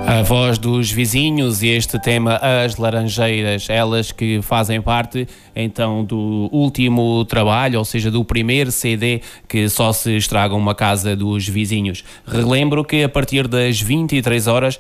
A voz dos vizinhos e este tema, as Laranjeiras, elas que fazem parte então do último trabalho, ou seja, do primeiro CD que só se estraga uma casa dos vizinhos. Relembro que a partir das 23 horas